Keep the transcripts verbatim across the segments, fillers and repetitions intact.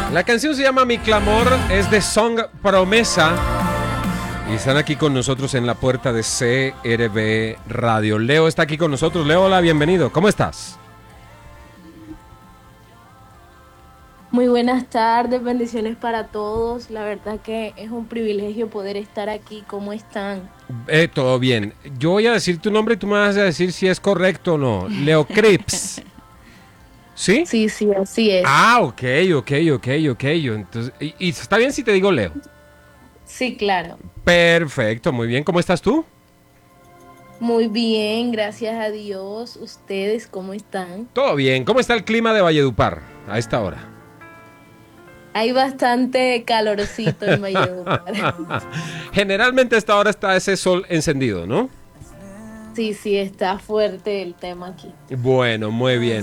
La canción se llama Mi Clamor, es de Song Promesa y están aquí con nosotros en la puerta de C R B Radio. Leo está aquí con nosotros. Leo, hola, bienvenido. ¿Cómo estás? Muy buenas tardes, bendiciones para todos. La verdad que es un privilegio poder estar aquí. ¿Cómo están? Eh, todo bien. Yo voy a decir tu nombre y tú me vas a decir si es correcto o no. Leo Crips. ¿Sí? Sí, sí, así es. Ah, ok, ok, ok, ok. Entonces, y, y está bien si te digo Leo. Sí, claro. Perfecto, muy bien. ¿Cómo estás tú? Muy bien, gracias a Dios. ¿Ustedes cómo están? Todo bien. ¿Cómo está el clima de Valledupar a esta hora? Hay bastante calorcito en Valledupar. Generalmente a esta hora está ese sol encendido, ¿no? Sí, sí, está fuerte el tema aquí. Bueno, muy bien.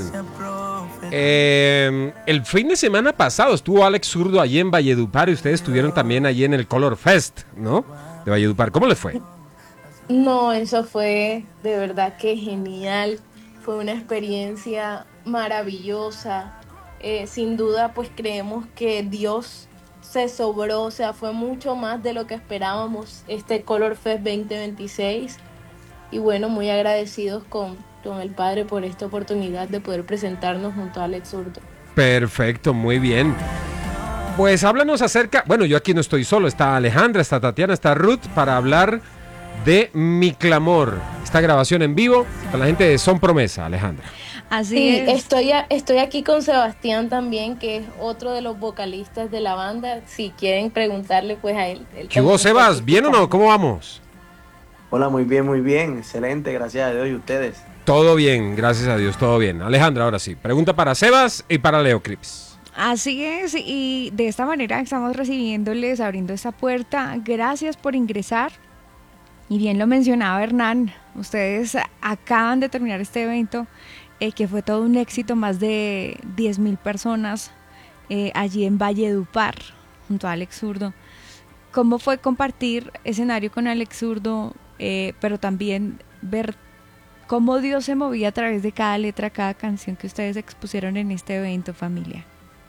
Eh, el fin de semana pasado estuvo Alex Zurdo allí en Valledupar y ustedes estuvieron también allí en el Color Fest, ¿no? De Valledupar. ¿Cómo les fue? No, eso fue de verdad que genial. Fue una experiencia maravillosa. Eh, sin duda, pues creemos que Dios se sobró, o sea, fue mucho más de lo que esperábamos este Color Fest veinte veintiséis. Y bueno, muy agradecidos con, con el Padre por esta oportunidad de poder presentarnos junto a Alex Zurdo. Perfecto, muy bien. Pues háblanos acerca, bueno, yo aquí no estoy solo, está Alejandra, está Tatiana, está Ruth para hablar de Mi Clamor. Esta grabación en vivo con la gente de Son Promesa, Alejandra. Así sí, es. Estoy, a, estoy aquí con Sebastián también, que es otro de los vocalistas de la banda. Si quieren preguntarle, pues a él. él ¿Qué hubo, Sebas? ¿Bien o no? ¿Cómo vamos? Hola, muy bien, muy bien. Excelente, gracias a Dios. ¿Y ustedes? Todo bien, gracias a Dios, todo bien. Alejandra, ahora sí. Pregunta para Sebas y para Leo Crips. Así es, y de esta manera estamos recibiéndoles, abriendo esta puerta. Gracias por ingresar. Y bien lo mencionaba Hernán, ustedes acaban de terminar este evento eh, que fue todo un éxito, más de diez mil personas eh, allí en Valledupar, junto a Alex Zurdo. ¿Cómo fue compartir escenario con Alex Zurdo, eh, pero también ver cómo Dios se movía a través de cada letra, cada canción que ustedes expusieron en este evento, familia?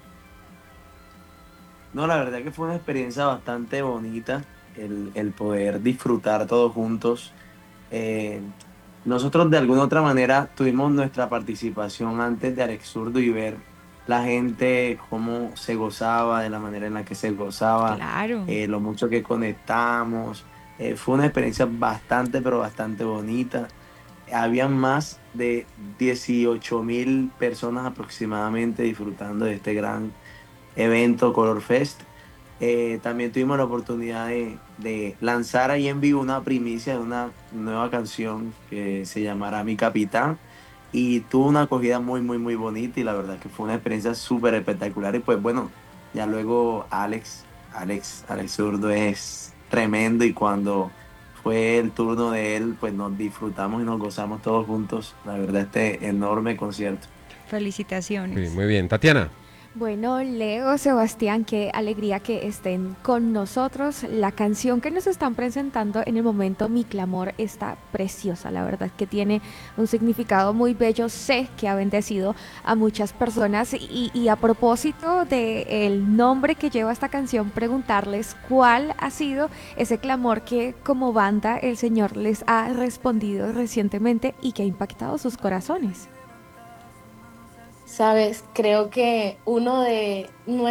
No, la verdad que fue una experiencia bastante bonita. El, el poder disfrutar todos juntos. Eh, nosotros de alguna otra manera tuvimos nuestra participación antes de Alex Zurdo y ver la gente cómo se gozaba, de la manera en la que se gozaba, claro. eh, lo mucho que conectamos. Eh, fue una experiencia bastante, pero bastante bonita. Habían más de dieciocho mil personas aproximadamente disfrutando de este gran evento Color Fest. Eh, también tuvimos la oportunidad de, de lanzar ahí en vivo una primicia de una nueva canción que se llamará Mi Capitán, y tuvo una acogida muy muy muy bonita y la verdad que fue una experiencia súper espectacular. Y pues bueno, ya luego Alex Alex Alex Zurdo es tremendo, y cuando fue el turno de él pues nos disfrutamos y nos gozamos todos juntos, la verdad, este enorme concierto. Felicitaciones. Sí, muy bien. Tatiana. Bueno, Leo, Sebastián, qué alegría que estén con nosotros. La canción que nos están presentando en el momento, Mi Clamor, está preciosa. La verdad que tiene un significado muy bello. Sé que ha bendecido a muchas personas. Y, y a propósito del nombre que lleva esta canción, preguntarles cuál ha sido ese clamor que como banda el Señor les ha respondido recientemente y que ha impactado sus corazones. Sabes, creo que uno de nuestros